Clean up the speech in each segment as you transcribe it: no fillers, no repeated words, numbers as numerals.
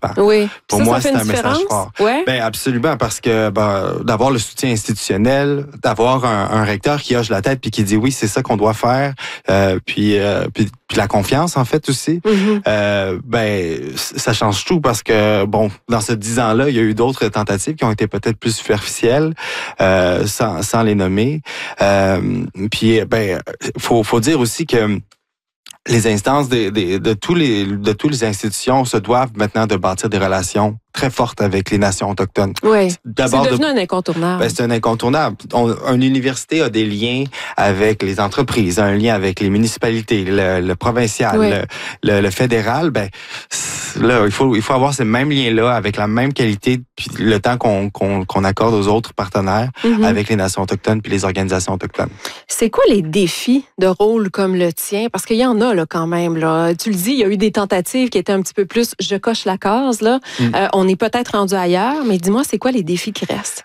participants. Oui. Pour ça, moi, ça fait c'est une un message fort. Ouais. Ben absolument, parce que d'avoir le soutien institutionnel, d'avoir un recteur qui hoche la tête puis qui dit oui, c'est ça qu'on doit faire, puis la confiance en fait aussi. Ça change tout parce que bon, dans ce 10 ans-là, il y a eu d'autres tentatives qui ont été peut-être plus superficielles, sans les nommer. Faut dire aussi que les instances de tous les institutions se doivent maintenant de bâtir des relations très fortes avec les nations autochtones. Oui, c'est devenu un incontournable. C'est un incontournable. Une université a des liens avec les entreprises, un lien avec les municipalités, le provincial, le fédéral. Là, il faut avoir ces mêmes liens-là avec la même qualité, puis le temps qu'on accorde aux autres partenaires avec les nations autochtones puis les organisations autochtones. C'est quoi les défis de rôle comme le tien? Parce qu'il y en a là, quand même. Là. Tu le dis, il y a eu des tentatives qui étaient un petit peu plus « je coche la case ». On est peut-être rendu ailleurs, mais dis-moi, c'est quoi les défis qui restent?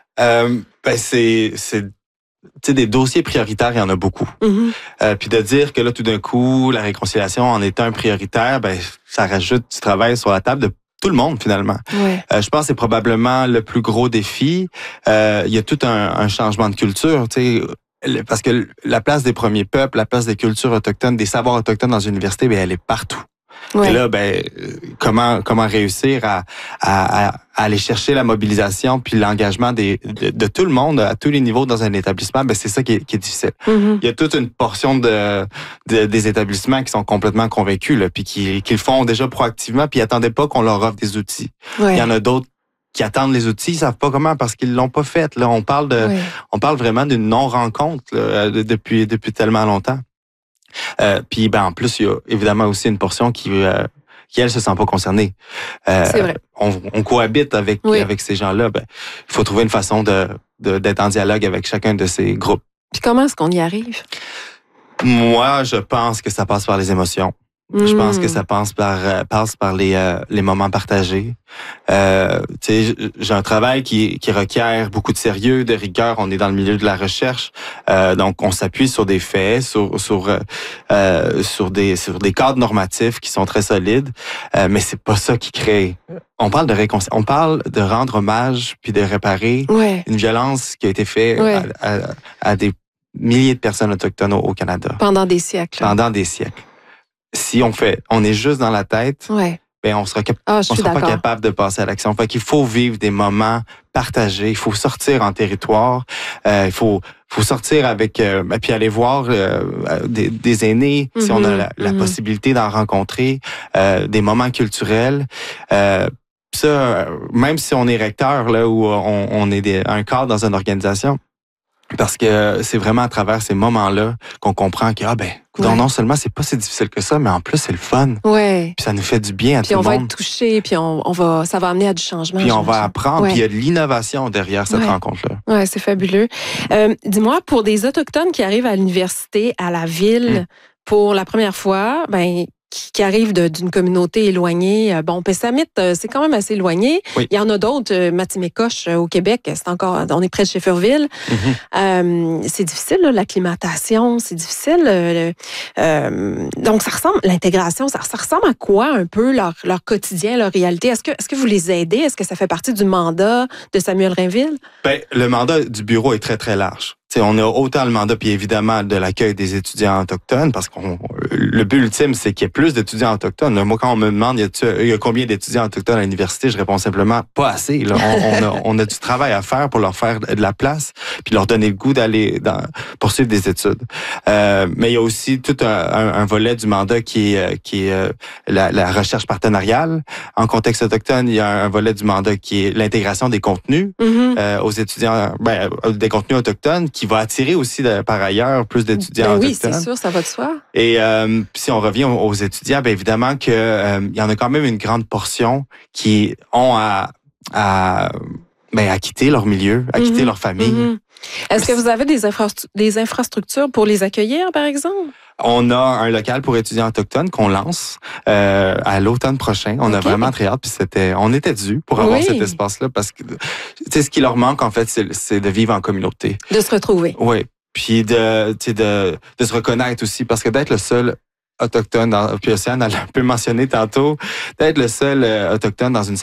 C'est des dossiers prioritaires, il y en a beaucoup. Puis de dire que là, tout d'un coup, la réconciliation en est un prioritaire, ça rajoute du travail sur la table de tout le monde, finalement. Ouais. Je pense que c'est probablement le plus gros défi. Il y a tout un changement de culture, tu sais, parce que la place des premiers peuples, la place des cultures autochtones, des savoirs autochtones dans une université, elle est partout. Ouais. Et là, comment réussir à aller chercher la mobilisation puis l'engagement de tout le monde à tous les niveaux dans un établissement, c'est ça qui est difficile. Il y a toute une portion des établissements qui sont complètement convaincus là, puis qui le font déjà proactivement puis ils attendaient pas qu'on leur offre des outils. Ouais. Il y en a d'autres qui attendent les outils, ils savent pas comment parce qu'ils l'ont pas fait. Là, on parle vraiment d'une non-rencontre là, depuis tellement longtemps. Puis en plus, il y a évidemment aussi une portion qui elle se sent pas concernée. C'est vrai. On cohabite avec ces gens-là. Il faut trouver une façon d'être en dialogue avec chacun de ces groupes. Puis comment est-ce qu'on y arrive? Moi, je pense que ça passe par les émotions. Je pense que ça passe par les moments partagés. J'ai un travail qui requiert beaucoup de sérieux, de rigueur. On est dans le milieu de la recherche, donc on s'appuie sur des faits, sur des cadres normatifs qui sont très solides. Mais c'est pas ça qui crée. On parle de rendre hommage puis de réparer une violence qui a été faite à des milliers de personnes autochtones au Canada. Pendant des siècles. Pendant des siècles. Si on est juste dans la tête, on sera pas capable de passer à l'action. Fait qu'il faut vivre des moments partagés. Il faut sortir en territoire. Il faut sortir avec puis aller voir des aînés si on a la possibilité d'en rencontrer, des moments culturels. Ça, même si on est recteur là où on est un cadre dans une organisation. Parce que c'est vraiment à travers ces moments-là qu'on comprend que non seulement c'est pas si difficile que ça, mais en plus c'est le fun. Ouais. Puis ça nous fait du bien à tout le monde. Puis on va être touché, puis ça va amener à du changement. Puis on va apprendre, puis il y a de l'innovation derrière cette rencontre-là. Ouais, c'est fabuleux. Dis-moi, pour des Autochtones qui arrivent à l'université, à la ville, pour la première fois, qui arrivent d'une communauté éloignée. Pessamit, c'est quand même assez éloigné. Oui. Il y en a d'autres, Matimekos au Québec, on est près de Shefferville. C'est difficile, là, l'acclimatation, c'est difficile. Donc, l'intégration, ça ressemble à quoi un peu leur quotidien, leur réalité? Est-ce que vous les aidez? Est-ce que ça fait partie du mandat de Samuel Rainville? Le mandat du bureau est très, très large. T'sais, on a autant le mandat, puis évidemment, de l'accueil des étudiants autochtones, parce que le but ultime, c'est qu'il y ait plus d'étudiants autochtones. Moi, quand on me demande, il y a combien d'étudiants autochtones à l'université, je réponds simplement, pas assez. Là. On a du travail à faire pour leur faire de la place, puis leur donner le goût d'aller poursuivre des études. Mais il y a aussi tout un volet du mandat qui est la recherche partenariale. En contexte autochtone, il y a un volet du mandat qui est l'intégration des contenus aux étudiants, des contenus autochtones, qui va attirer aussi par ailleurs plus d'étudiants autochtones. Oui, c'est sûr, ça va de soi. Et si on revient aux étudiants, évidemment que il y en a quand même une grande portion qui ont à quitter leur milieu, à quitter leur famille. Est-ce que vous avez des infrastructures pour les accueillir, par exemple? On a un local pour étudiants autochtones qu'on lance à l'automne prochain. On a vraiment très hâte, puis on était dû pour avoir cet espace-là, parce que ce qui leur manque, en fait, c'est de vivre en communauté. De se retrouver. Oui, puis de se reconnaître aussi, parce que d'être le seul autochtone, puis Océane, elle l'a un peu mentionné tantôt, d'être le seul autochtone dans une